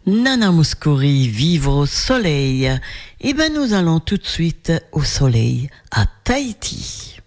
Nana Mouskouri, vivre au soleil. Eh ben, nous allons tout de suite au soleil à Tahiti.